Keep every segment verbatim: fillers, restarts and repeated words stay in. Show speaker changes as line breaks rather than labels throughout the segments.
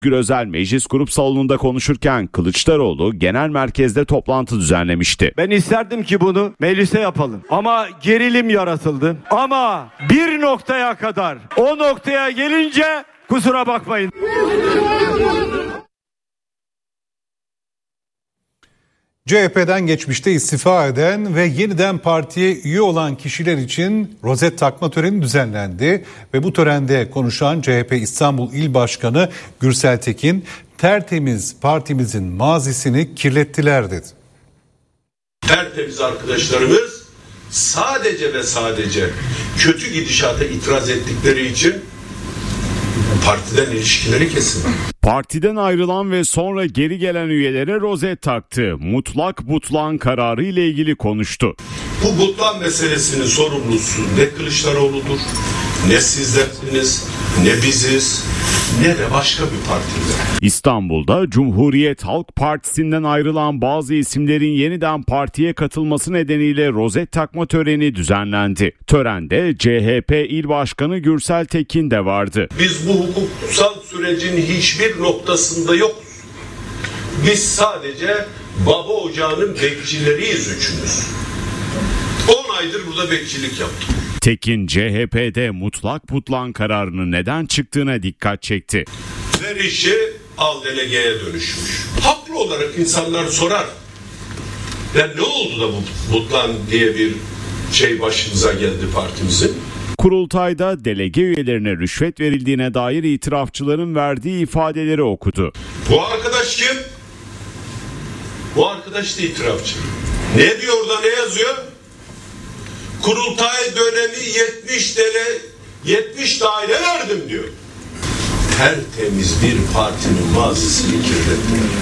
Özgür Özel meclis grup salonunda konuşurken Kılıçdaroğlu genel merkezde toplantı düzenlemişti.
Ben isterdim ki bunu meclise yapalım. Ama gerilim yaratıldı. Ama bir noktaya kadar, o noktaya gelince kusura bakmayın.
C H P'den geçmişte istifa eden ve yeniden partiye üye olan kişiler için rozet takma töreni düzenlendi ve bu törende konuşan C H P İstanbul İl Başkanı Gürsel Tekin, tertemiz partimizin mazisini kirlettiler dedi.
Tertemiz arkadaşlarımız sadece ve sadece kötü gidişata itiraz ettikleri için partiden ilişkileri kesin.
Partiden ayrılan ve sonra geri gelen üyelere rozet taktı. Mutlak butlan kararı ile ilgili konuştu.
Bu butlan meselesinin sorumlusu ne Kılıçdaroğlu'dur, ne sizlersiniz, ne biziz, ne de başka bir partiler.
İstanbul'da Cumhuriyet Halk Partisi'nden ayrılan bazı isimlerin yeniden partiye katılması nedeniyle rozet takma töreni düzenlendi. Törende C H P İl Başkanı Gürsel Tekin de vardı.
Biz bu hukuksal sürecin hiçbir noktasında yokuz. Biz sadece baba ocağının bekçileriyiz üçümüz. on aydır burada bekçilik yaptık.
Tekin C H P'de mutlak butlan kararının neden çıktığına dikkat çekti.
Ver işi al delegeye dönüşmüş. Haklı olarak insanlar sorar. Ya ne oldu da bu butlan diye bir şey başımıza geldi partimizin?
Kurultayda delege üyelerine rüşvet verildiğine dair itirafçıların verdiği ifadeleri okudu.
Bu arkadaş kim? Bu arkadaş da itirafçı. Ne diyor da ne yazıyor? Kurultay dönemi yetmiş tele yetmiş daire verdim diyor. Tertemiz bir partinin mazisini kirlettiler.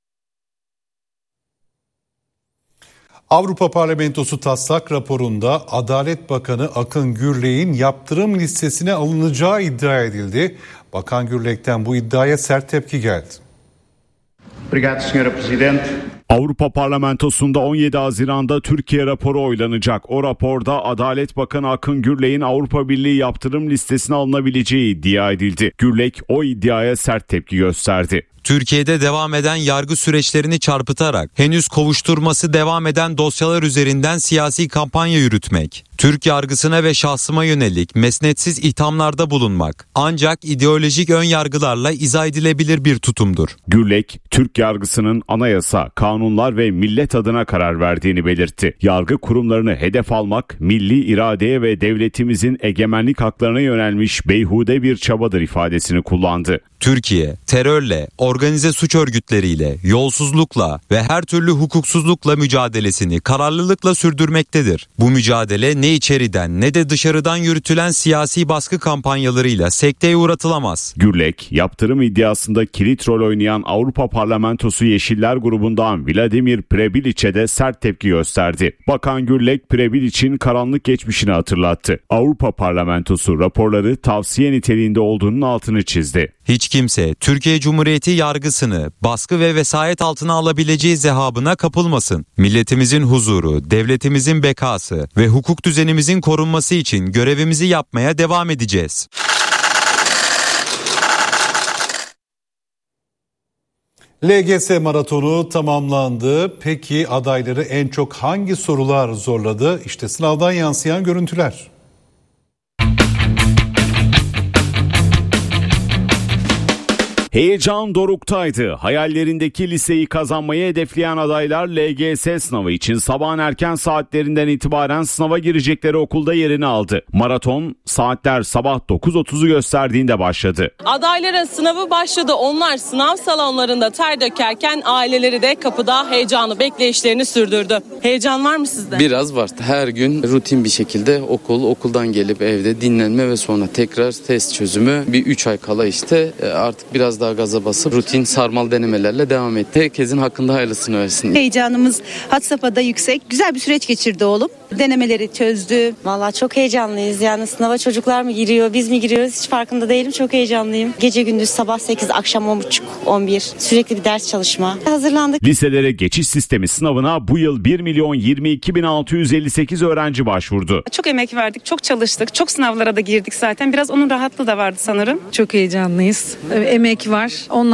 Avrupa Parlamentosu taslak raporunda Adalet Bakanı Akın Gürlek'in yaptırım listesine alınacağı iddia edildi. Bakan Gürlek'ten bu iddiaya sert tepki geldi.
Obrigado, senhora Presidente.
Avrupa Parlamentosu'nda on yedi Haziran'da Türkiye raporu oylanacak. O raporda Adalet Bakanı Akın Gürlek'in Avrupa Birliği yaptırım listesine alınabileceği iddia edildi. Gürlek o iddiaya sert tepki gösterdi.
Türkiye'de devam eden yargı süreçlerini çarpıtarak henüz kovuşturması devam eden dosyalar üzerinden siyasi kampanya yürütmek, Türk yargısına ve şahsıma yönelik mesnetsiz ithamlarda bulunmak ancak ideolojik ön yargılarla izah edilebilir bir tutumdur.
Gürlek, Türk yargısının anayasa, kanunlar ve millet adına karar verdiğini belirtti. Yargı kurumlarını hedef almak, milli iradeye ve devletimizin egemenlik haklarına yönelmiş beyhude bir çabadır ifadesini kullandı.
Türkiye, terörle, organize suç örgütleriyle, yolsuzlukla ve her türlü hukuksuzlukla mücadelesini kararlılıkla sürdürmektedir. Bu mücadele ne içeriden ne de dışarıdan yürütülen siyasi baskı kampanyalarıyla sekteye uğratılamaz.
Gürlek, yaptırım iddiasında kilit rol oynayan Avrupa Parlamentosu Yeşiller grubundan Vladimir Prebilic'e de sert tepki gösterdi. Bakan Gürlek, Prebilic'in karanlık geçmişini hatırlattı. Avrupa Parlamentosu raporları tavsiye niteliğinde olduğunun altını çizdi.
Hiç kimse Türkiye Cumhuriyeti yargısını baskı ve vesayet altına alabileceği zehabına kapılmasın. Milletimizin huzuru, devletimizin bekası ve hukuk düzenimizin korunması için görevimizi yapmaya devam edeceğiz.
L G S maratonu tamamlandı. Peki adayları en çok hangi sorular zorladı? İşte sınavdan yansıyan görüntüler.
Heyecan doruktaydı. Hayallerindeki liseyi kazanmayı hedefleyen adaylar L G S sınavı için sabahın erken saatlerinden itibaren sınava girecekleri okulda yerini aldı. Maraton saatler sabah dokuz otuzu gösterdiğinde başladı.
Adayların sınavı başladı. Onlar sınav salonlarında ter dökerken aileleri de kapıda heyecanlı bekleyişlerini sürdürdü. Heyecan var mı sizde?
Biraz var. Her gün rutin bir şekilde okul, okuldan gelip evde dinlenme ve sonra tekrar test çözümü. Bir üç ay kala işte artık biraz daha gaza basıp rutin sarmal denemelerle devam etti. Herkesin hakkında hayırlısını versin.
Heyecanımız had safhada yüksek. Güzel bir süreç geçirdi oğlum. Denemeleri çözdü.
Vallahi çok heyecanlıyız. Yani sınava çocuklar mı giriyor, biz mi giriyoruz hiç farkında değilim. Çok heyecanlıyım. Gece gündüz sabah sekiz, akşam on buçuk, on bir. Sürekli bir ders çalışma. Hazırlandık.
Liselere geçiş sistemi sınavına bu yıl bir milyon yirmi iki bin altı yüz elli sekiz öğrenci başvurdu.
Çok emek verdik, çok çalıştık. Çok sınavlara da girdik zaten. Biraz onun rahatlığı da vardı sanırım.
Çok heyecanlıyız. Emek var. Onlar